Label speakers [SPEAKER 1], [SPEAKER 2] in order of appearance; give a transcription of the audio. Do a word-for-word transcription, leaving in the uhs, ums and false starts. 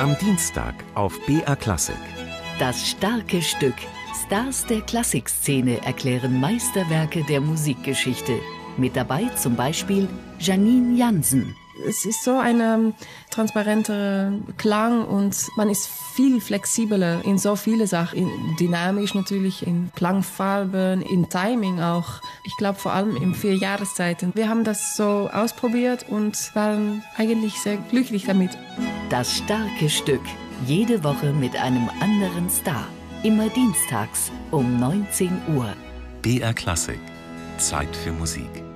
[SPEAKER 1] Am Dienstag auf B R Klassik.
[SPEAKER 2] Das starke Stück. Stars der Klassikszene erklären Meisterwerke der Musikgeschichte. Mit dabei zum Beispiel Janine Jansen.
[SPEAKER 3] Es ist so ein ähm, transparenter Klang und man ist viel flexibler in so viele Sachen. In, dynamisch natürlich, in Klangfarben, in Timing auch. Ich glaube vor allem in vier Jahreszeiten. Wir haben das so ausprobiert und waren eigentlich sehr glücklich damit.
[SPEAKER 2] Das starke Stück. Jede Woche mit einem anderen Star. Immer dienstags um neunzehn Uhr.
[SPEAKER 1] B R Klassik. Zeit für Musik.